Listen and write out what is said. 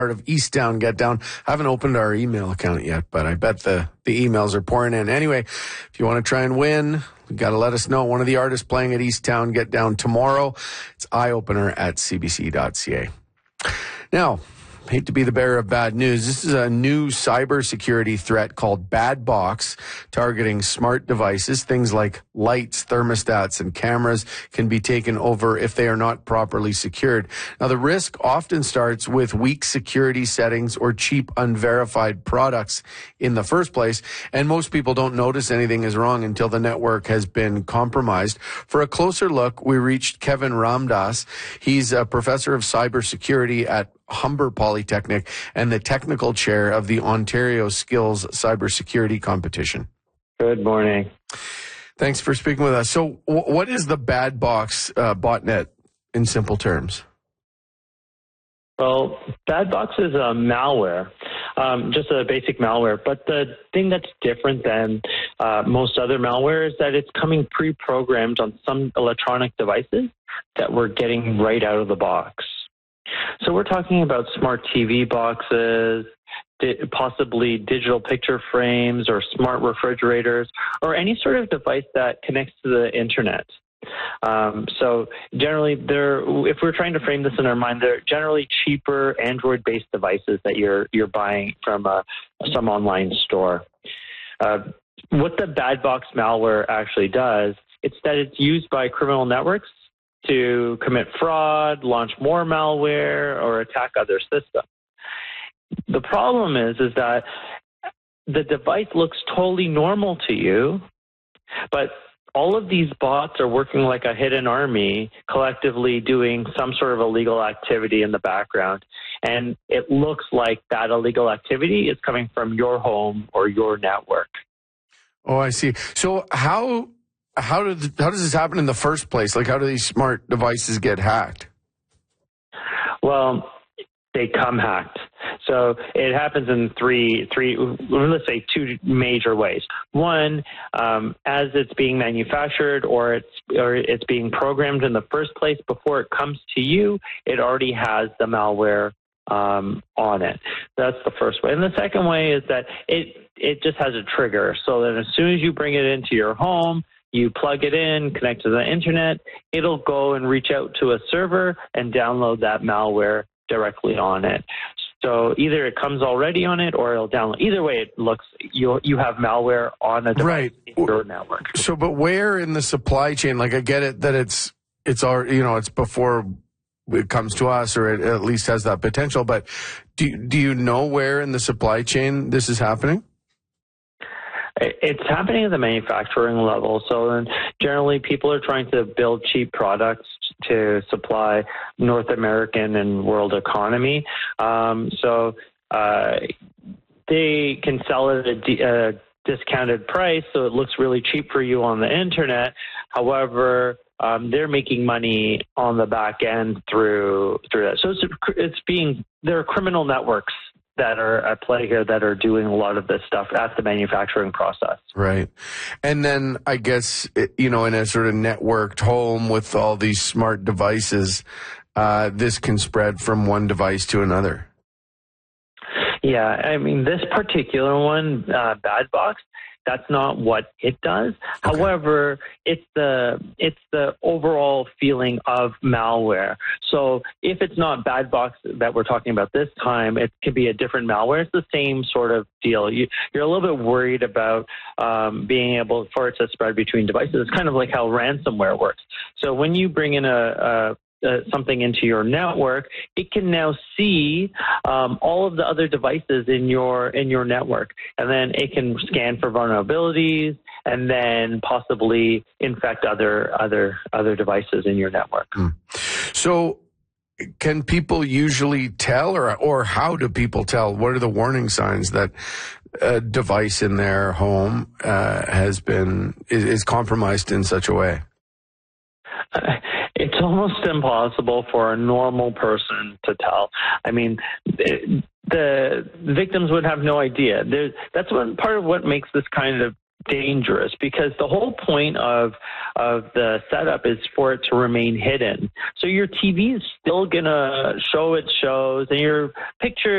part of Easttown Get Down. I haven't opened our email account yet, but I bet the emails are pouring in. Anyway, if you want to try and win, you got to let us know. One of the artists playing at Easttown Get Down tomorrow. It's eyeopener@cbc.ca. Now, hate to be the bearer of bad news. This is a new cybersecurity threat called Bad Box, targeting smart devices. Things like lights, thermostats, and cameras can be taken over if they are not properly secured. Now, the risk often starts with weak security settings or cheap, unverified products in the first place, and most people don't notice anything is wrong until the network has been compromised. For a closer look, we reached Kevin Ramdas. He's a professor of cybersecurity at Humber Polytechnic and the technical chair of the Ontario Skills Cybersecurity Competition. Good morning. Thanks for speaking with us. So what is the Bad Box botnet in simple terms? Well, Bad Box is a malware, just a basic malware. But the thing that's different than most other malware is that it's coming pre-programmed on some electronic devices that we're getting right out of the box. So we're talking about smart TV boxes, possibly digital picture frames or smart refrigerators, or any sort of device that connects to the internet. So generally, if we're trying to frame this in our mind, they're generally cheaper Android-based devices that you're buying from some online store. What the Bad Box malware actually does, it's that it's used by criminal networks to commit fraud, launch more malware, or attack other systems. The problem is that the device looks totally normal to you, but all of these bots are working like a hidden army, collectively doing some sort of illegal activity in the background. And it looks like that illegal activity is coming from your home or your network. Oh, I see. So how does this happen in the first place? Like, how do these smart devices get hacked? Well, they come hacked. So it happens in let's say two major ways. One, as it's being manufactured or it's being programmed in the first place, before it comes to you, it already has the malware on it. That's the first way. And the second way is that it just has a trigger, so that as soon as you bring it into your home, you plug it in, connect to the internet, it'll go and reach out to a server and download that malware directly on it. So either it comes already on it or it'll download. Either way, it looks you have malware on a device in your network. So, but where in the supply chain? Like, I get it that it's already, it's before it comes to us, or it at least has that potential. But do you know where in the supply chain this is happening? It's happening at the manufacturing level. So then generally people are trying to build cheap products to supply North American and world economy. So they can sell it at a discounted price, so it looks really cheap for you on the internet. However, they're making money on the back end through that. So there are criminal networks that are at play here that are doing a lot of this stuff at the manufacturing process. Right. And then I guess, in a sort of networked home with all these smart devices, this can spread from one device to another. Yeah, I mean, this particular one, Bad Box, that's not what it does. Okay. However, it's the overall feeling of malware. So if it's not Bad Box that we're talking about this time, it could be a different malware. It's the same sort of deal. You're a little bit worried about being able for it to spread between devices. It's kind of like how ransomware works. So when you bring in something into your network, it can now see all of the other devices in your network, and then it can scan for vulnerabilities and then possibly infect other devices in your network. So can people usually tell, or how do people tell? What are the warning signs that a device in their home is compromised in such a way? It's almost impossible for a normal person to tell. I mean, the victims would have no idea. That's part of what makes this kind of dangerous, because the whole point of the setup is for it to remain hidden. So your TV is still going to show its shows, and your picture